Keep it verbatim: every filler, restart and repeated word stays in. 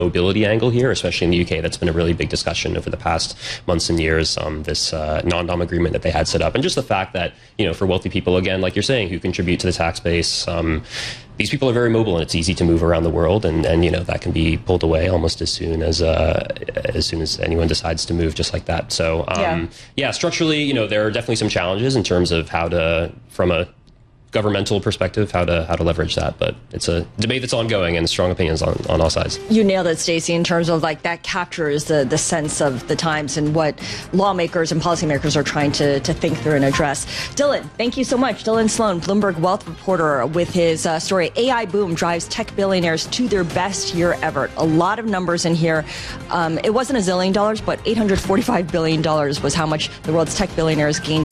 mobility angle here, especially in the U K. That's been a really big discussion over the past months and years. Um, this uh, non-dom agreement that they had set up, and just the fact that, you know, for wealthy people, again, like you're saying, who contribute to the tax base, um, these people are very mobile, and it's easy to move around the world, and, and you know, that can be pulled away almost as soon as uh, as soon as anyone decides to move, just like that. So um, yeah. yeah, structurally, you know, there are definitely some challenges in terms of how to, from a governmental perspective, how to how to leverage that, but it's a debate that's ongoing and strong opinions on, on all sides. You nailed it, Stacey, in terms of like that captures the the sense of the times and what lawmakers and policymakers are trying to to think through and address. Dylan, thank you so much. Dylan Sloan, Bloomberg wealth reporter, with his uh, story, A I boom drives tech billionaires to their best year ever. A lot of numbers in here. Um, it wasn't a zillion dollars, but eight hundred forty-five billion dollars was how much the world's tech billionaires gained